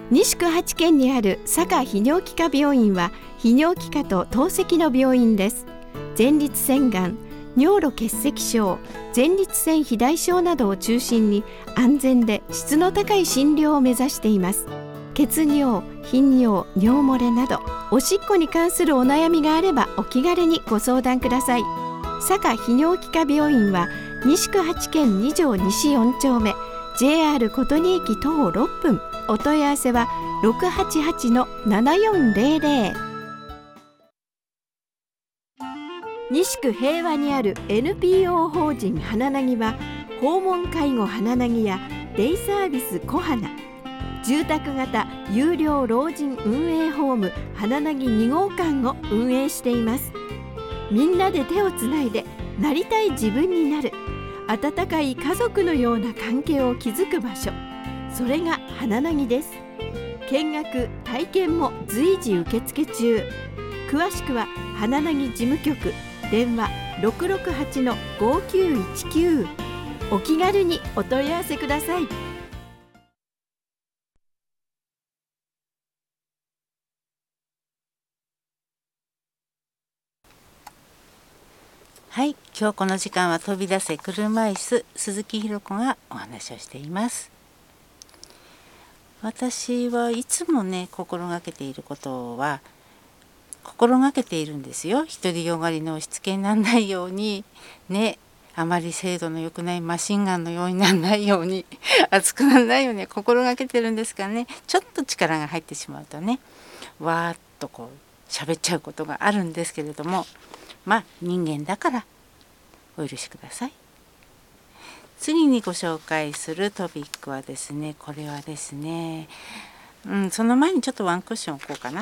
西区8軒にある佐賀泌尿器科病院は泌尿器科と透析の病院です。前立腺がん、尿路結石症、前立腺肥大症などを中心に安全で質の高い診療を目指しています。血尿、頻尿、尿漏れなどおしっこに関するお悩みがあればお気軽にご相談ください。佐賀泌尿器科病院は西区8軒2条西4丁目、 JR 琴仁駅徒歩6分。お問い合わせは 688-7400。 西区平和にある NPO 法人花なぎは訪問介護花なぎやデイサービス小花、住宅型有料老人運営ホーム花なぎ2号館を運営しています。みんなで手をつないでなりたい自分になる温かい家族のような関係を築く場所、それが花なぎです。見学体験も随時受付中。詳しくは花なぎ事務局電話 668-5919。 お気軽にお問い合わせください。 はい、今日この時間は飛び出せ車椅子鈴木ひろ子がお話をしています。私はいつもね心がけていることは心がけているんですよ。独りよがりの押し付けにならないようにね、あまり精度の良くないマシンガンのようにならないように熱くならないように心がけてるんですがね、ちょっと力が入ってしまうとねわーっとこう喋っちゃうことがあるんですけれども、まあ人間だからお許しください。次にご紹介するトピックはですね、これはですね、その前にちょっとワンクッション置こうかな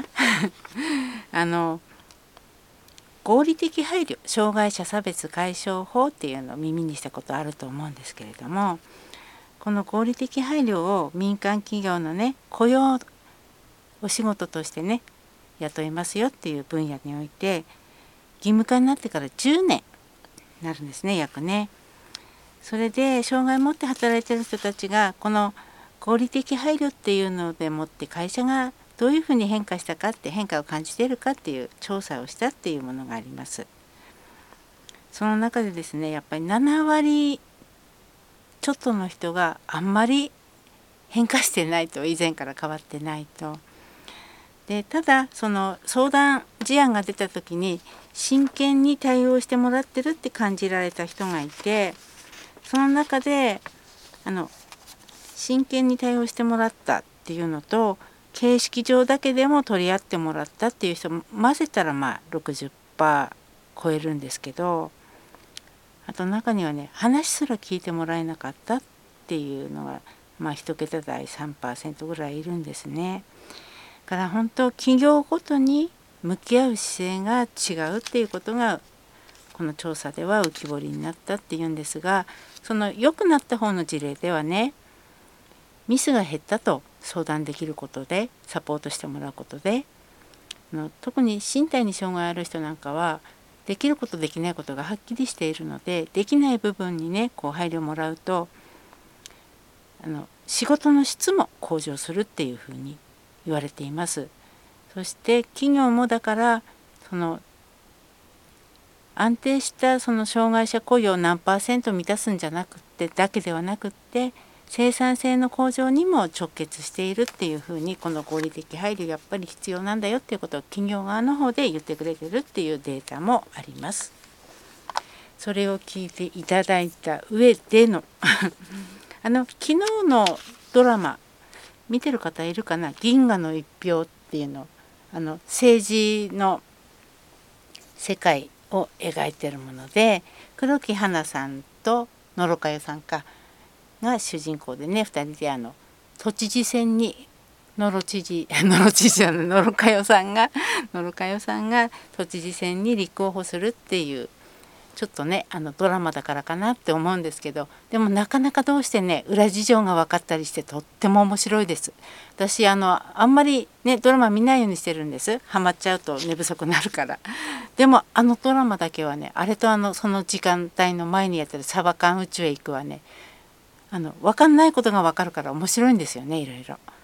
合理的配慮障害者差別解消法っていうのを耳にしたことあると思うんですけれども、この合理的配慮を民間企業のね雇用お仕事としてね雇いますよっていう分野において義務化になってから10年になるんですね、約ね。それで障害を持って働いている人たちがこの合理的配慮っていうのでもって会社がどういうふうに変化したかって変化を感じているかっていう調査をしたっていうものがあります。その中でですね、やっぱり7割ちょっとの人があんまり変化してないと、以前から変わってないと。でただその相談事案が出た時に真剣に対応してもらってるって感じられた人がいて、その中で真剣に対応してもらったっていうのと形式上だけでも取り合ってもらったっていう人も混ぜたら60% 超えるんですけど、あと中にはね話すら聞いてもらえなかったっていうのが1桁台 3% ぐらいいるんですね。だから本当企業ごとに向き合う姿勢が違うっていうことがこの調査では浮き彫りになったっていうんですが、その良くなった方の事例ではね、ミスが減ったと相談できることでサポートしてもらうことで、特に身体に障害ある人なんかはできることできないことがはっきりしているので、できない部分にねこう配慮もらうと仕事の質も向上するっていうふうに言われています。そして企業もだからその安定したその障害者雇用を何%満たすんじゃなくってだけではなくって生産性の向上にも直結しているっていうふうに、この合理的配慮やっぱり必要なんだよっていうことを企業側の方で言ってくれてるっていうデータもあります。それを聞いていただいた上での昨日のドラマ見てる方いるかな、銀河の一票っていうの、政治の世界を描いてるもので、黒木華さんと野呂佳代さんが主人公でね、2人で都知事選に野呂佳代さんが都知事選に立候補するっていう、ちょっとねドラマだからかなって思うんですけど、でもなかなかどうしてね裏事情が分かったりしてとっても面白いです。私あんまりねドラマ見ないようにしてるんです。ハマっちゃうと寝不足になるから。でもドラマだけはね、あれとその時間帯の前にやってるサバ缶宇宙へ行くはね分かんないことが分かるから面白いんですよね、いろいろ。